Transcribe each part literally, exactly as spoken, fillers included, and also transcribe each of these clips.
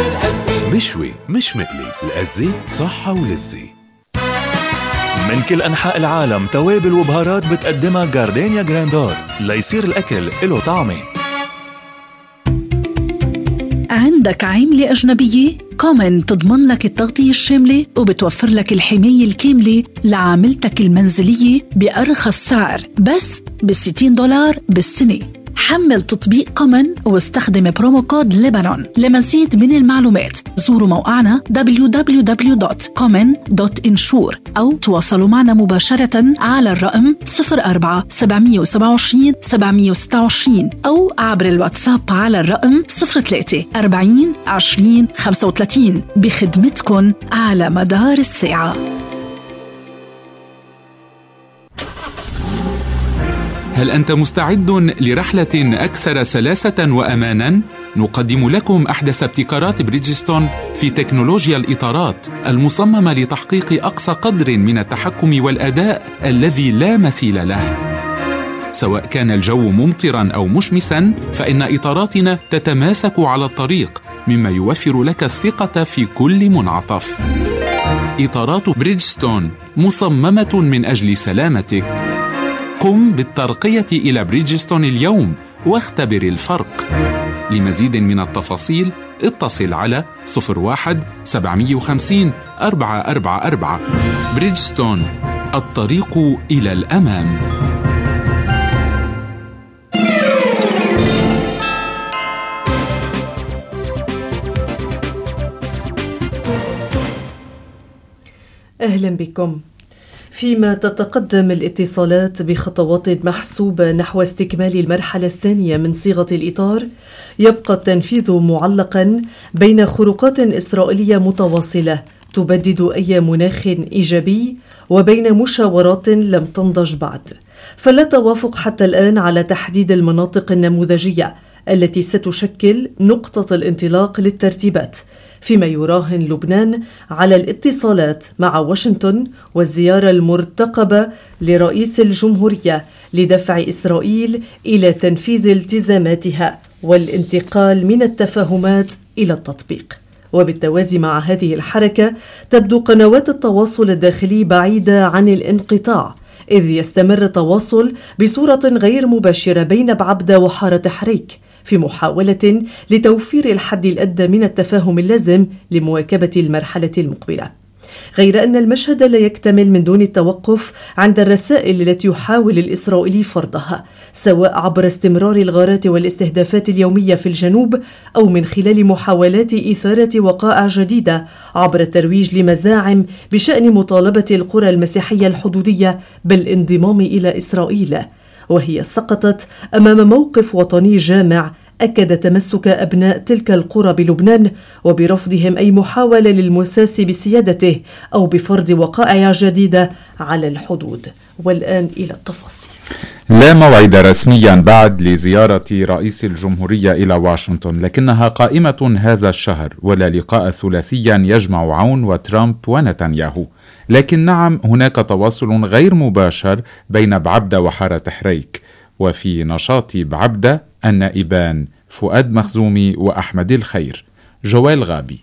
مشوي مش مقلي، الأزة صحة ولذة. من كل أنحاء العالم توابل وبهارات بتقدمها جاردينيا جراندور ليصير الأكل له طعمه. عندك عاملة أجنبية؟ كومن تضمن لك التغطية الشاملة وبتوفر لك الحماية الكاملة لعاملتك المنزلية بأرخص سعر بس بستين دولار بالسنة. حمل تطبيق كومن واستخدم برومو كود ليبانون. لمزيد من المعلومات زوروا موقعنا دبليو دبليو دبليو دوت كومن دوت انشور أو تواصلوا معنا مباشرة على الرقم صفر أربعة سبعمية وسبعة وعشرين سبعمية وستة وعشرين أو عبر الواتساب على الرقم صفر ثلاثة أربعين عشرين خمسة وثلاثين بخدمتكن على مدار الساعة. هل أنت مستعد لرحلة أكثر سلاسة وأماناً؟ نقدم لكم أحدث ابتكارات بريدجستون في تكنولوجيا الإطارات المصممة لتحقيق أقصى قدر من التحكم والأداء الذي لا مثيل له. سواء كان الجو ممطراً أو مشمساً، فإن إطاراتنا تتماسك على الطريق، مما يوفر لك الثقة في كل منعطف. إطارات بريدجستون مصممة من أجل سلامتك. قم بالترقية إلى بريدجستون اليوم واختبر الفرق. لمزيد من التفاصيل اتصل على صفر واحد سبعمية وخمسين أربعة أربعة أربعة. بريدجستون، الطريق إلى الأمام. أهلا بكم. فيما تتقدم الاتصالات بخطوات محسوبة نحو استكمال المرحلة الثانية من صيغة الإطار، يبقى التنفيذ معلقا بين خروقات إسرائيلية متواصلة تبدد أي مناخ إيجابي وبين مشاورات لم تنضج بعد. فلا توافق حتى الآن على تحديد المناطق النموذجية التي ستشكل نقطة الانطلاق للترتيبات، فيما يراهن لبنان على الاتصالات مع واشنطن والزيارة المرتقبة لرئيس الجمهورية لدفع إسرائيل إلى تنفيذ التزاماتها والانتقال من التفاهمات إلى التطبيق. وبالتوازي مع هذه الحركة تبدو قنوات التواصل الداخلي بعيدة عن الانقطاع، إذ يستمر التواصل بصورة غير مباشرة بين بعبدة وحارة حريك في محاولة لتوفير الحد الأدنى من التفاهم اللازم لمواكبة المرحلة المقبلة. غير أن المشهد لا يكتمل من دون التوقف عند الرسائل التي يحاول الإسرائيلي فرضها، سواء عبر استمرار الغارات والاستهدافات اليومية في الجنوب أو من خلال محاولات إثارة وقائع جديدة عبر الترويج لمزاعم بشأن مطالبة القرى المسيحية الحدودية بالانضمام إلى إسرائيل، وهي سقطت أمام موقف وطني جامع أكد تمسك أبناء تلك القرى بلبنان وبرفضهم أي محاولة للمساس بسيادته أو بفرض وقائع جديدة على الحدود. والآن إلى التفاصيل. لا موعد رسميا بعد لزيارة رئيس الجمهورية إلى واشنطن، لكنها قائمة هذا الشهر، ولا لقاء ثلاثيا يجمع عون وترامب ونتنياهو. لكن نعم، هناك تواصل غير مباشر بين بعبدة وحارة حريك، وفي نشاط بعبدة النائبان فؤاد مخزومي وأحمد الخير. جوال غابي.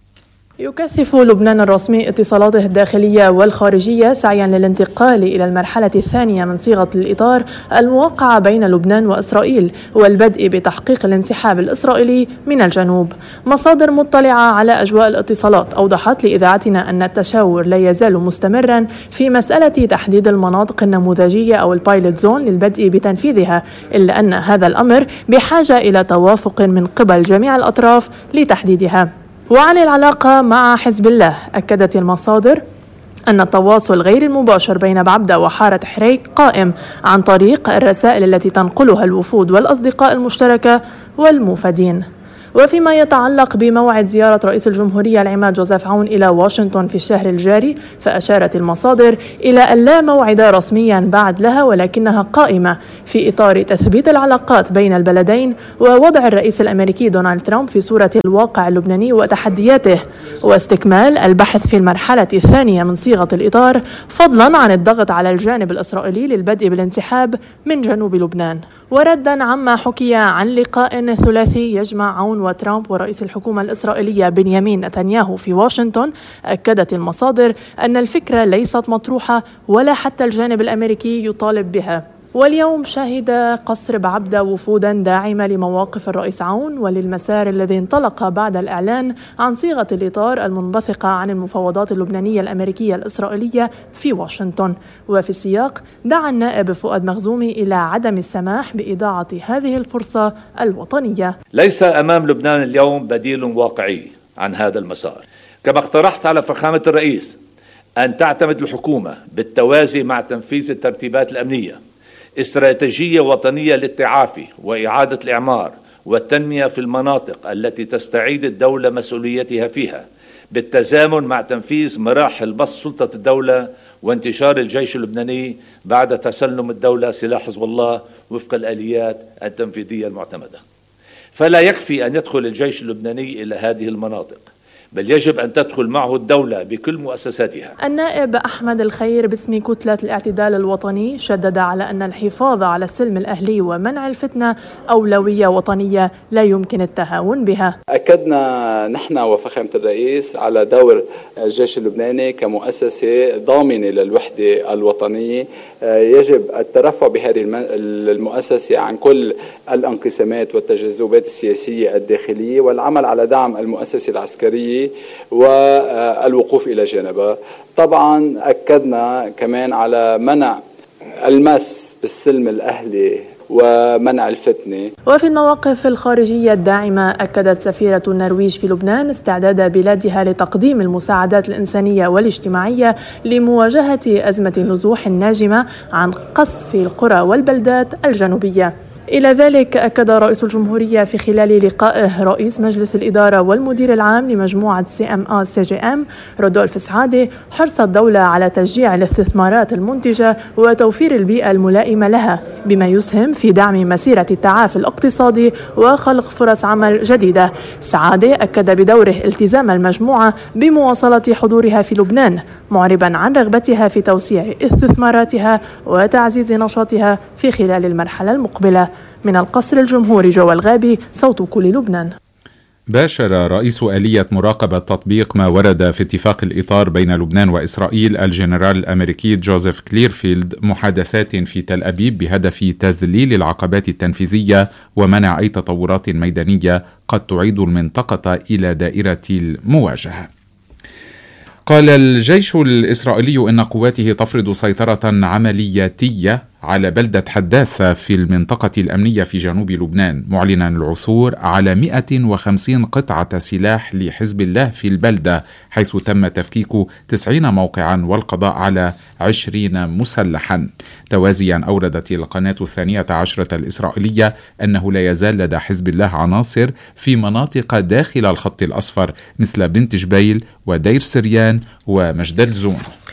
يكثف لبنان الرسمي اتصالاته الداخلية والخارجية سعيا للانتقال إلى المرحلة الثانية من صيغة الإطار الموقعة بين لبنان وإسرائيل والبدء بتحقيق الانسحاب الإسرائيلي من الجنوب. مصادر مطلعة على أجواء الاتصالات أوضحت لإذاعتنا أن التشاور لا يزال مستمرا في مسألة تحديد المناطق النموذجية أو البايلوت زون للبدء بتنفيذها، إلا أن هذا الأمر بحاجة إلى توافق من قبل جميع الأطراف لتحديدها. وعن العلاقة مع حزب الله، أكدت المصادر أن التواصل غير المباشر بين بعبدة وحارة حريك قائم عن طريق الرسائل التي تنقلها الوفود والأصدقاء المشتركة والموفدين. وفيما يتعلق بموعد زيارة رئيس الجمهورية العماد جوزيف عون إلى واشنطن في الشهر الجاري، فأشارت المصادر إلى أن لا موعد رسميا بعد لها، ولكنها قائمة في إطار تثبيت العلاقات بين البلدين ووضع الرئيس الأمريكي دونالد ترامب في صورة الواقع اللبناني وتحدياته، واستكمال البحث في المرحلة الثانية من صيغة الإطار، فضلا عن الضغط على الجانب الإسرائيلي للبدء بالانسحاب من جنوب لبنان. وردا عما حكي عن لقاء ثلاثي يجمع عون وترامب ورئيس الحكومة الإسرائيلية بنيامين نتنياهو في واشنطن، أكدت المصادر أن الفكرة ليست مطروحة ولا حتى الجانب الأمريكي يطالب بها. واليوم شهد قصر بعبدة وفودا داعمة لمواقف الرئيس عون وللمسار الذي انطلق بعد الإعلان عن صيغة الإطار المنبثقة عن المفاوضات اللبنانية الأمريكية الإسرائيلية في واشنطن. وفي السياق دعا النائب فؤاد مخزومي إلى عدم السماح بإضاعة هذه الفرصة الوطنية. ليس أمام لبنان اليوم بديل واقعي عن هذا المسار، كما اقترحت على فخامة الرئيس أن تعتمد الحكومة بالتوازي مع تنفيذ الترتيبات الأمنية استراتيجية وطنية للتعافي وإعادة الإعمار والتنمية في المناطق التي تستعيد الدولة مسؤوليتها فيها، بالتزامن مع تنفيذ مراحل بسط سلطة الدولة وانتشار الجيش اللبناني بعد تسلم الدولة سلاح حزب الله وفق الآليات التنفيذية المعتمدة. فلا يكفي أن يدخل الجيش اللبناني إلى هذه المناطق، بل يجب أن تدخل معه الدولة بكل مؤسساتها. النائب أحمد الخير باسم كتلة الاعتدال الوطني شدد على أن الحفاظ على السلم الأهلي ومنع الفتنة أولوية وطنية لا يمكن التهاون بها. أكدنا نحن وفخامة الرئيس على دور الجيش اللبناني كمؤسسة ضامنة للوحدة الوطنية. يجب الترفع بهذه المؤسسة عن كل الانقسامات والتجاذبات السياسية الداخلية والعمل على دعم المؤسسة العسكرية والوقوف إلى جانبها. طبعا أكدنا كمان على منع المس بالسلم الأهلي ومنع الفتنة. وفي المواقف الخارجية الداعمة أكدت سفيرة النرويج في لبنان استعداد بلادها لتقديم المساعدات الإنسانية والاجتماعية لمواجهة أزمة النزوح الناجمة عن قصف القرى والبلدات الجنوبية. إلى ذلك أكد رئيس الجمهورية في خلال لقائه رئيس مجلس الإدارة والمدير العام لمجموعة سي ام آ سي جي ام رودولف سعادة حرص الدولة على تشجيع الاستثمارات المنتجة وتوفير البيئة الملائمة لها، بما يسهم في دعم مسيرة التعافي الاقتصادي وخلق فرص عمل جديدة. سعادة أكد بدوره التزام المجموعة بمواصلة حضورها في لبنان، معربا عن رغبتها في توسيع استثماراتها وتعزيز نشاطها في خلال المرحلة المقبلة. من القصر الجمهوري جوا الغابي، صوت كل لبنان. باشر رئيس آلية مراقبة تطبيق ما ورد في اتفاق الإطار بين لبنان وإسرائيل الجنرال الأمريكي جوزيف كليرفيلد محادثات في تل أبيب بهدف تذليل العقبات التنفيذية ومنع أي تطورات ميدانية قد تعيد المنطقة إلى دائرة المواجهة. قال الجيش الإسرائيلي إن قواته تفرض سيطرة عملياتية على بلدة حداثة في المنطقة الأمنية في جنوب لبنان، معلنا العثور على مئة وخمسين قطعة سلاح لحزب الله في البلدة، حيث تم تفكيك تسعين موقعا والقضاء على عشرين مسلحا. توازيا أوردت القناة الثانية عشرة الإسرائيلية أنه لا يزال لدى حزب الله عناصر في مناطق داخل الخط الأصفر مثل بنت جبيل ودير سريان ومجدل زون.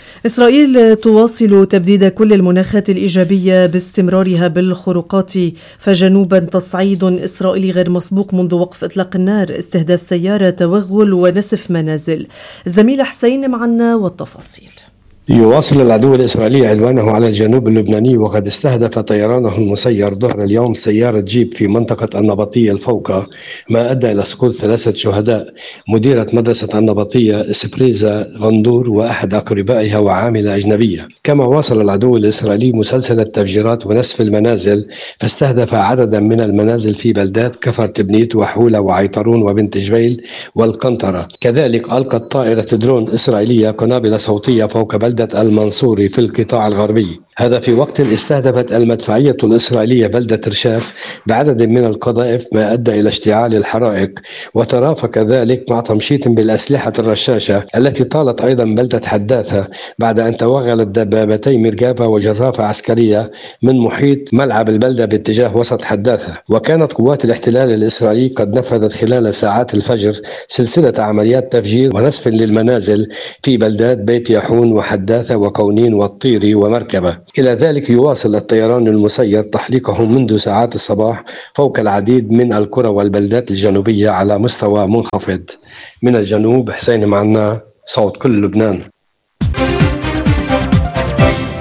إسرائيل تواصل تبديد كل المناخات الإيجابية باستمرارها بالخروقات، فجنوبا تصعيد إسرائيلي غير مسبوق منذ وقف إطلاق النار، استهداف سيارة، توغل ونسف منازل. زميل حسين معنا والتفاصيل. يواصل العدو الإسرائيلي عدوانه على الجنوب اللبناني، وقد استهدف طيرانه المسير ظهر اليوم سيارة جيب في منطقة النبطية الفوقة، ما أدى إلى سقوط ثلاثة شهداء، مديرة مدرسة النبطية إسبريزا غندور وأحد أقربائها وعاملة أجنبية. كما واصل العدو الإسرائيلي مسلسل التفجيرات ونسف المنازل، فاستهدف عددا من المنازل في بلدات كفر تبنيت وحولة وعيطرون وبنت جبيل والقنطرة. كذلك ألقت طائرة درون إسرائيلية قنابل صوتية فوق بلدة المنصوري في القطاع الغربي، هذا في وقت استهدفت المدفعية الإسرائيلية بلدة رشاف بعدد من القذائف، ما أدى إلى اشتعال الحرائق، وترافق ذلك مع تمشيط بالأسلحة الرشاشة التي طالت أيضا بلدة حداثة بعد أن توغلت دبابتي مركبة وجرافة عسكرية من محيط ملعب البلدة باتجاه وسط حداثة. وكانت قوات الاحتلال الإسرائيلي قد نفذت خلال ساعات الفجر سلسلة عمليات تفجير ونسف للمنازل في بلدات بيت يحون وحداثة وقونين والطيري ومركبة. إلى ذلك يواصل الطيران المسير تحليقه منذ ساعات الصباح فوق العديد من القرى والبلدات الجنوبية على مستوى منخفض. من الجنوب حسين معنا، صوت كل لبنان.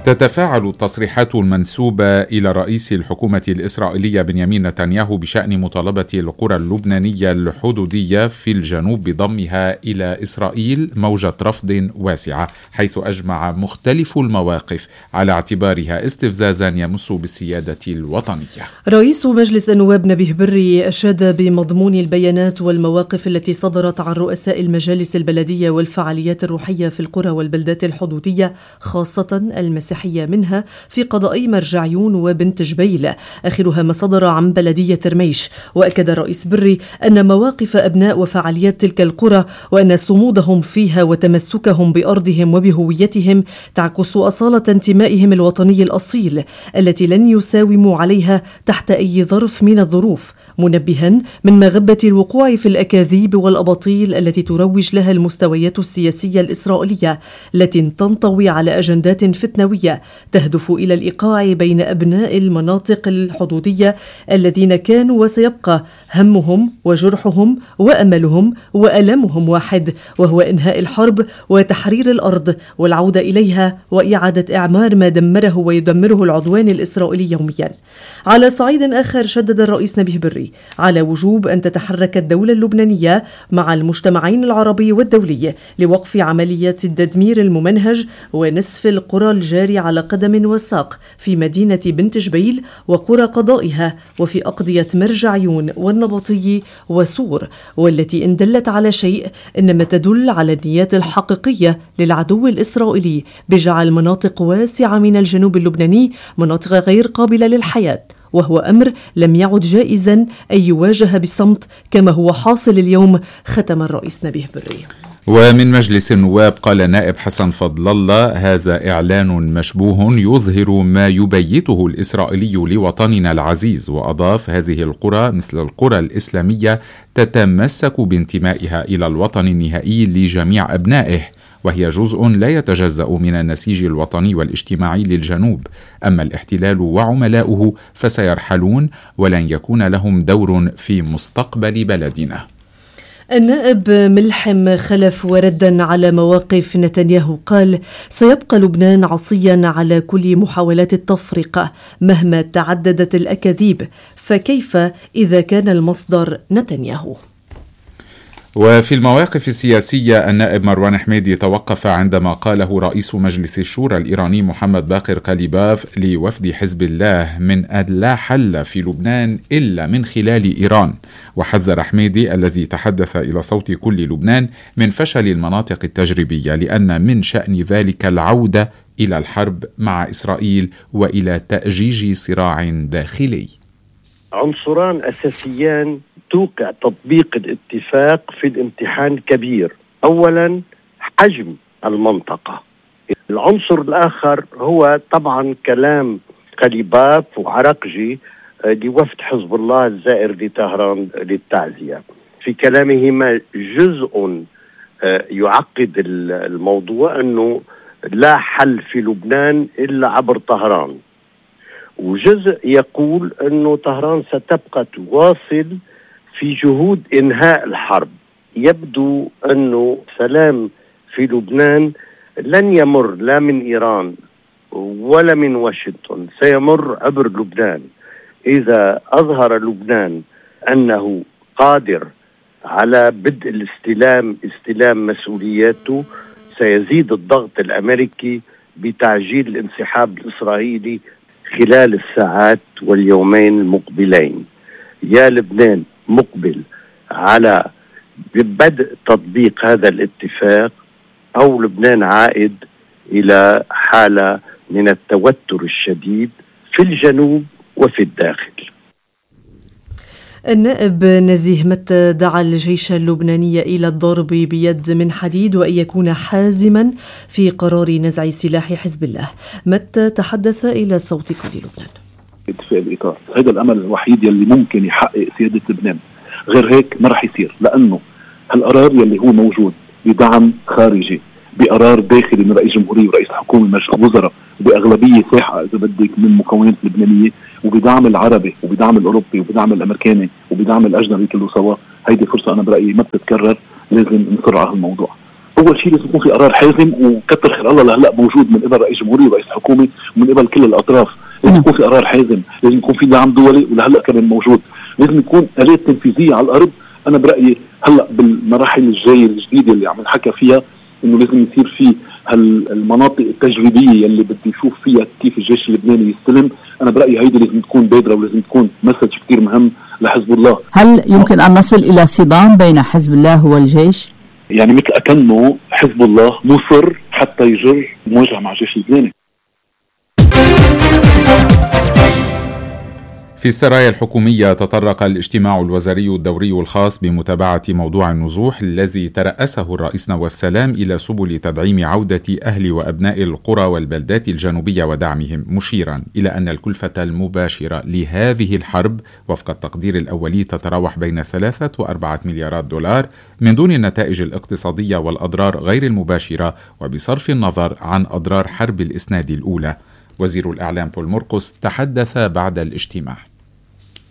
تتفاعل التصريحات المنسوبة إلى رئيس الحكومة الإسرائيلية بنيامين نتنياهو بشأن مطالبة القرى اللبنانية الحدودية في الجنوب بضمها إلى إسرائيل موجة رفض واسعة، حيث أجمع مختلف المواقف على اعتبارها استفزازا يمس بالسيادة الوطنية. رئيس مجلس النواب نبيه بري أشاد بمضمون البيانات والمواقف التي صدرت عن رؤساء المجالس البلدية والفعاليات الروحية في القرى والبلدات الحدودية خاصة المسيحية منها في قضاء مرجعيون وبنت جبيل، آخرها ما صدر عن بلدية رميش. وأكد رئيس بري أن مواقف أبناء وفعاليات تلك القرى وأن صمودهم فيها وتمسكهم بأرضهم وبهويتهم تعكس أصالة انتمائهم الوطني الأصيل التي لن يساوموا عليها تحت أي ظرف من الظروف، منبها من مغبة الوقوع في الأكاذيب والأباطيل التي تروج لها المستويات السياسية الإسرائيلية التي تنطوي على أجندات فتنوية تهدف إلى الإيقاع بين أبناء المناطق الحدودية الذين كانوا وسيبقى همهم وجرحهم وأملهم وألمهم واحد، وهو إنهاء الحرب وتحرير الأرض والعودة إليها وإعادة إعمار ما دمره ويدمره العدوان الإسرائيلي يوميا. على صعيد آخر شدد الرئيس نبيه بري على وجوب أن تتحرك الدولة اللبنانية مع المجتمعين العربي والدولي لوقف عمليات التدمير الممنهج ونسف القرى الجاري على قدم وساق في مدينة بنت جبيل وقرى قضائها وفي أقضية مرجعيون والنبطي وسور، والتي إن دلت على شيء إنما تدل على النيات الحقيقية للعدو الإسرائيلي بجعل مناطق واسعة من الجنوب اللبناني مناطق غير قابلة للحياة، وهو أمر لم يعد جائزا أن يواجه بصمت كما هو حاصل اليوم، ختم الرئيس نبيه بري. ومن مجلس النواب قال نائب حسن فضل الله: هذا إعلان مشبوه يظهر ما يبيته الإسرائيلي لوطننا العزيز. وأضاف: هذه القرى مثل القرى الإسلامية تتمسك بانتمائها إلى الوطن النهائي لجميع أبنائه، وهي جزء لا يتجزأ من النسيج الوطني والاجتماعي للجنوب. أما الاحتلال وعملاؤه فسيرحلون ولن يكون لهم دور في مستقبل بلدنا. النائب ملحم خلف وردا على مواقف نتنياهو قال: سيبقى لبنان عصيا على كل محاولات التفرقة مهما تعددت الأكاذيب، فكيف إذا كان المصدر نتنياهو؟ وفي المواقف السياسية النائب مروان حميدي توقف عندما قاله رئيس مجلس الشورى الإيراني محمد باقر قليباف لوفد حزب الله من أن لا حل في لبنان إلا من خلال إيران. وحذر حميدي الذي تحدث إلى صوت كل لبنان من فشل المناطق التجريبية، لأن من شأن ذلك العودة إلى الحرب مع إسرائيل وإلى تأجيج صراع داخلي. عنصران أساسيان توقع تطبيق الاتفاق في الامتحان كبير. أولا حجم المنطقة، العنصر الآخر هو طبعا كلام قليباف وعرقجي لوفد حزب الله الزائر لطهران للتعزية. في كلامهما جزء يعقد الموضوع أنه لا حل في لبنان إلا عبر طهران، وجزء يقول أنه طهران ستبقى تواصل في جهود إنهاء الحرب. يبدو أنه سلام في لبنان لن يمر لا من إيران ولا من واشنطن، سيمر عبر لبنان. إذا أظهر لبنان أنه قادر على بدء الاستلام استلام مسؤولياته، سيزيد الضغط الأمريكي بتعجيل الانسحاب الإسرائيلي خلال الساعات واليومين المقبلين. يا لبنان مقبل على بدء تطبيق هذا الاتفاق، أو لبنان عائد إلى حالة من التوتر الشديد في الجنوب وفي الداخل. النائب نزيه متى دعا الجيش اللبناني إلى الضرب بيد من حديد وأن يكون حازما في قرار نزع سلاح حزب الله. متى تحدث إلى صوت كل لبنان. في الإطار هذا الأمل الوحيد يلي ممكن يحقق سيادة لبنان، غير هيك ما رح يصير، لأنه هالقرار يلي هو موجود بدعم خارجي، بقرار داخلي من رئيس جمهورية ورئيس الحكومة ومجلس الوزراء، بأغلبية ساحقة إذا بدك من المكونات اللبنانية، وبدعم العربي وبدعم الأوروبي وبدعم الأمريكاني وبدعم الأجنبي كله سوا. هيدي فرصة أنا برأيي ما بتتكرر، لازم نصر على الموضوع. اول شيء لازم يكون في قرار حازم، وكتر خير الله لهلا موجود من قبل رئيس جمهوريه ورئيس حكومه ومن قبل كل الاطراف. لازم يكون في قرار حازم، لازم يكون في دعم دولي، ولهلا كمان موجود. لازم يكون آلات تنفيذيه على الارض. انا برايي هلا بالمراحل الجايه الجديده اللي عم نحكى فيها انه لازم يصير في هالمناطق التجريبيه اللي بدي نشوف فيها كيف الجيش اللبناني يستلم. انا برايي هيدي لازم تكون بادره ولازم تكون مسج كثير مهم لحزب الله. هل يمكن ان نصل الى صدام بين حزب الله والجيش؟ يعني مثل أكنه حزب الله مصر حتى يجر مواجهة مع الجيش اللبناني. في السرايا الحكومية تطرق الاجتماع الوزاري الدوري الخاص بمتابعة موضوع النزوح الذي ترأسه الرئيس نواف سلام إلى سبل تدعيم عودة أهل وأبناء القرى والبلدات الجنوبية ودعمهم، مشيرا إلى أن الكلفة المباشرة لهذه الحرب وفق التقدير الأولي تتراوح بين ثلاثة وأربعة مليارات دولار من دون النتائج الاقتصادية والأضرار غير المباشرة وبصرف النظر عن أضرار حرب الإسناد الأولى. وزير الإعلام بول مرقس تحدث بعد الاجتماع.